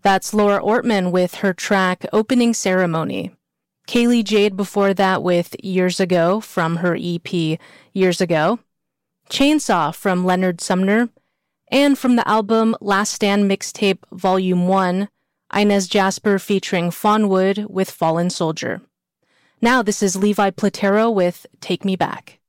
That's Laura Ortman with her track Opening Ceremony. Kaylee Jade before that with Years Ago from her EP Years Ago. Chainsaw from Leonard Sumner. And from the album Last Stand Mixtape Volume 1, Inez Jasper featuring Fawnwood with Fallen Soldier. Now this is Levi Platero with Take Me Back.